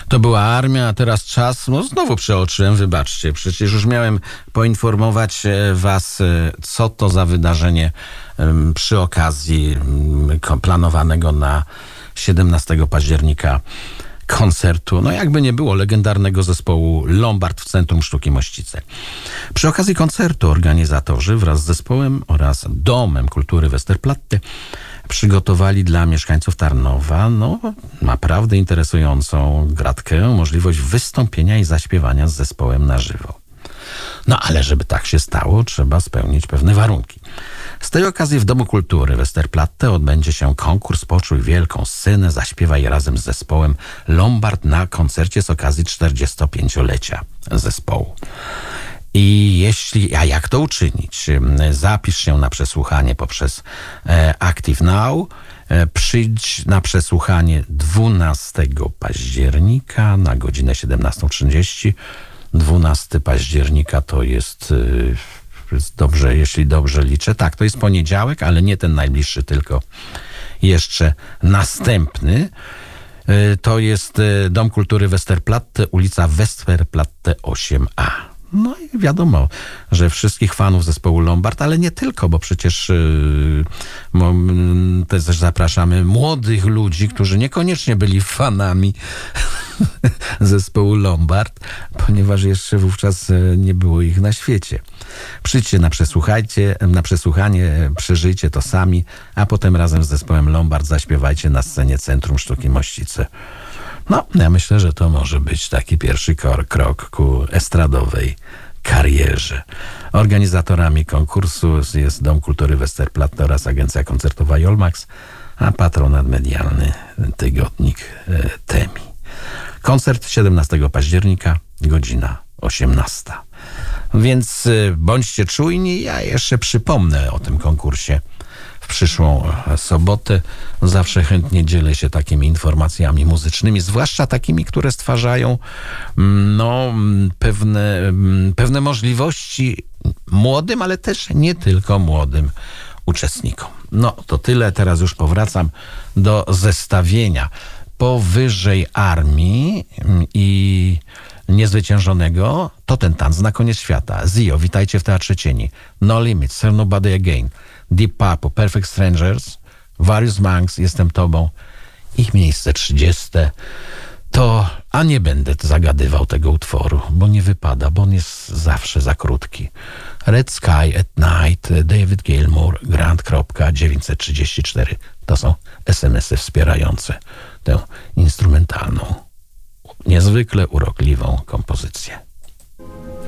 To była armia, a teraz czas. No znowu przeoczyłem, wybaczcie. Przecież już miałem poinformować was, co to za wydarzenie przy okazji planowanego na 17 października koncertu, no jakby nie było, legendarnego zespołu Lombard w Centrum Sztuki Mościce. Przy okazji koncertu organizatorzy wraz z zespołem oraz Domem Kultury Westerplatte przygotowali dla mieszkańców Tarnowa naprawdę interesującą gratkę, możliwość wystąpienia i zaśpiewania z zespołem na żywo. No ale żeby tak się stało, trzeba spełnić pewne warunki. Z tej okazji w Domu Kultury Westerplatte odbędzie się konkurs Poczuj wielką scenę, zaśpiewaj razem z zespołem Lombard na koncercie z okazji 45-lecia zespołu. A jak to uczynić? Zapisz się na przesłuchanie poprzez Active Now. Przyjdź na przesłuchanie 12 października na godzinę 17:30. 12 października to jest dobrze, jeśli dobrze liczę. Tak, to jest poniedziałek, ale nie ten najbliższy, tylko jeszcze następny. To jest Dom Kultury Westerplatte, ulica Westerplatte 8A. No i wiadomo, że wszystkich fanów zespołu Lombard, ale nie tylko, bo przecież też zapraszamy młodych ludzi, którzy niekoniecznie byli fanami zespołu Lombard, ponieważ jeszcze wówczas nie było ich na świecie. Przyjdźcie na przesłuchanie, przeżyjcie to sami, a potem razem z zespołem Lombard zaśpiewajcie na scenie Centrum Sztuki Mościce. No, ja myślę, że to może być taki pierwszy krok ku estradowej karierze. Organizatorami konkursu jest Dom Kultury Westerplatte oraz agencja koncertowa Jolmax, a patronat medialny tygodnik Temi. Koncert 17 października, godzina 18. Więc bądźcie czujni, ja jeszcze przypomnę o tym konkursie w przyszłą sobotę. Zawsze chętnie dzielę się takimi informacjami muzycznymi, zwłaszcza takimi, które stwarzają pewne możliwości młodym, ale też nie tylko młodym uczestnikom. No to tyle, teraz już powracam do zestawienia. Powyżej Armii i Niezwyciężonego to ten tanc na koniec świata. Zio, Witajcie w Teatrze Cieni, No Limits, Sir Nobody Again, Deep Purple, Perfect Strangers, Various Monks, Jestem Tobą. Ich miejsce 30 to, a nie będę zagadywał tego utworu, bo nie wypada, bo on jest zawsze za krótki. Red Sky at Night, David Gilmour, Grant.934. To są SMS-y wspierające tę instrumentalną, niezwykle urokliwą kompozycję.